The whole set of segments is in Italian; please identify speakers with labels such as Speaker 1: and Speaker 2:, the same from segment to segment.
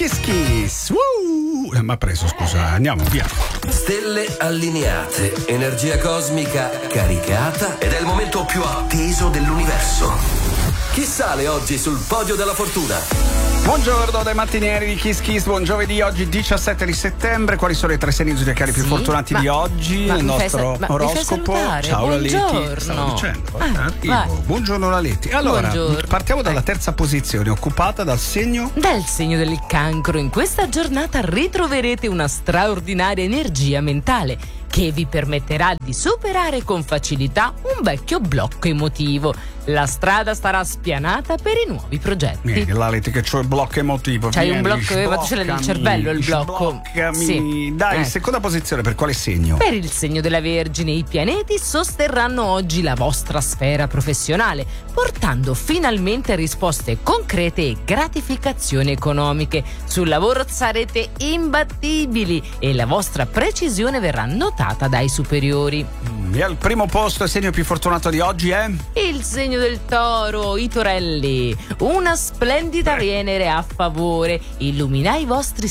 Speaker 1: Kiss Kiss. Ma preso, scusa, andiamo via.
Speaker 2: Stelle allineate, energia cosmica caricata ed è il momento più atteso dell'universo. Chi sale oggi sul podio della fortuna?
Speaker 1: Buongiorno dai mattinieri di Kiss Kiss, buon giovedì, oggi 17 di settembre. Quali sono i tre segni zodiacali più fortunati di oggi? Il nostro oroscopo. Ciao Laletti. Stavo dicendo, arrivo. Buongiorno Laletti. Allora, partiamo dalla terza posizione, occupata dal segno?
Speaker 3: Dal segno del Cancro. In questa giornata ritroverete una straordinaria energia mentale che vi permetterà di superare con facilità un vecchio blocco emotivo. La strada sarà spianata per i nuovi progetti.
Speaker 1: Laletti, che c'ho il blocco emotivo.
Speaker 3: C'hai un blocco, ma tu ce l'hai nel cervello il blocco.
Speaker 1: Sì. Dai, seconda posizione, per quale segno?
Speaker 3: Per il segno della Vergine, i pianeti sosterranno oggi la vostra sfera professionale, portando finalmente risposte concrete e gratificazioni economiche. Sul lavoro sarete imbattibili e la vostra precisione verrà notata dai superiori.
Speaker 1: E al primo posto il segno più fortunato di oggi è?
Speaker 3: Il segno del Toro, i torelli. Una splendida Venere a favore illuminerà i vostri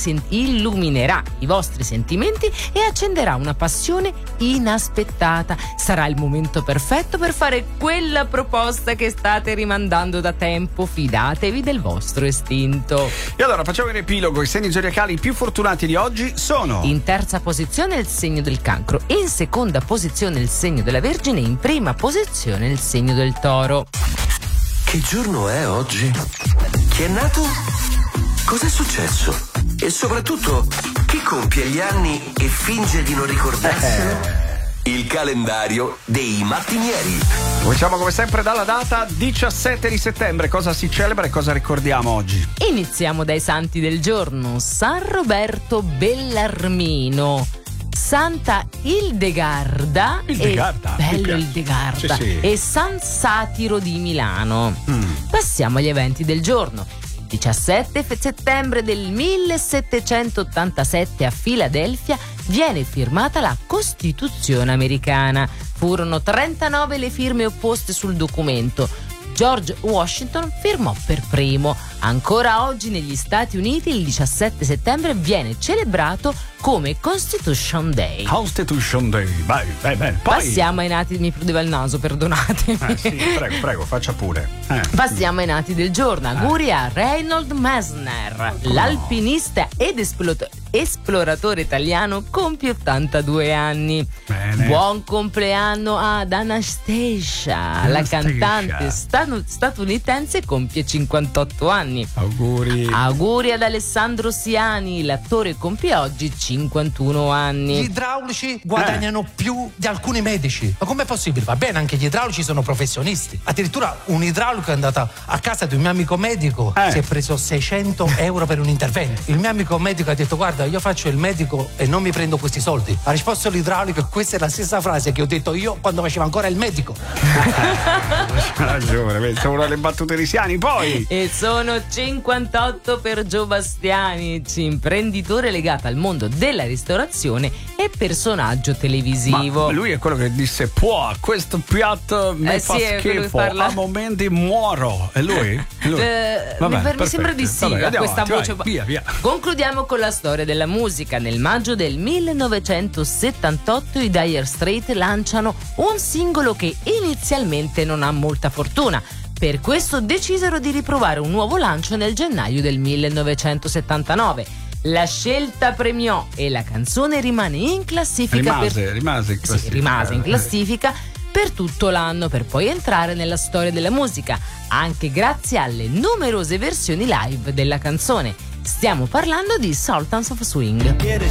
Speaker 3: sentimenti e accenderà una passione inaspettata. Sarà il momento perfetto per fare quella proposta che state rimandando da tempo. Fidatevi del vostro istinto.
Speaker 1: E allora facciamo un riepilogo. I segni zodiacali più fortunati di oggi sono:
Speaker 3: in terza posizione il segno del Cancro, in seconda posizione il segno della Vergine, in prima posizione il segno del Toro.
Speaker 2: Che giorno è oggi? Chi è nato? Cos'è successo? E soprattutto, chi compie gli anni e finge di non ricordarselo? Il calendario dei mattinieri.
Speaker 1: Cominciamo come sempre dalla data 17 di settembre. Cosa si celebra e cosa ricordiamo oggi?
Speaker 3: Iniziamo dai santi del giorno. San Roberto Bellarmino, Santa Ildegarda, bello Ildegarda,
Speaker 1: sì.
Speaker 3: E San Satiro di Milano. Passiamo agli eventi del giorno. Il 17 settembre del 1787 a Filadelfia viene firmata la Costituzione americana. Furono 39 le firme opposte sul documento. George Washington firmò per primo. Ancora oggi negli Stati Uniti il 17 settembre viene celebrato come Constitution Day.
Speaker 1: Constitution Day, vai. Poi...
Speaker 3: Passiamo ai nati, mi prudeva il naso, perdonatemi.
Speaker 1: Sì, prego, faccia pure.
Speaker 3: Passiamo ai nati del giorno. Auguri a Reinhold Messner, l'alpinista ed esploratore italiano, compie 82 anni.
Speaker 1: Bene.
Speaker 3: Buon compleanno ad Anastasia, la cantante statunitense, compie 58 anni. Auguri ad Alessandro Siani, l'attore, compie oggi 51 anni.
Speaker 4: Gli idraulici guadagnano più di alcuni medici. Ma com'è possibile? Va bene, anche gli idraulici sono professionisti. Addirittura un idraulico è andato a casa di un mio amico medico, si è preso 600 euro per un intervento. Il mio amico medico ha detto: guarda, io faccio il medico e non mi prendo questi soldi. Ha risposto l'idraulico e questa è la stessa frase che ho detto io quando facevo ancora il medico.
Speaker 1: Ragione, sono una delle battute di Siani. Poi
Speaker 3: e sono 58 per Gio Bastianic, imprenditore legato al mondo della ristorazione e personaggio televisivo.
Speaker 1: Ma lui è quello che disse: questo piatto mi fa schifo, a momenti muoro. È lui?
Speaker 3: Mi sembra di sì.
Speaker 1: Vabbè,
Speaker 3: questa voce.
Speaker 1: Via.
Speaker 3: Concludiamo con la storia della musica. Nel maggio del 1978 i Dire Straits lanciano un singolo che inizialmente non ha molta fortuna. Per questo decisero di riprovare un nuovo lancio nel gennaio del 1979. La scelta premiò e la canzone rimane in classifica. Rimase in classifica per tutto l'anno, per poi entrare nella storia della musica, anche grazie alle numerose versioni live della canzone. Stiamo parlando di Sultans of Swing.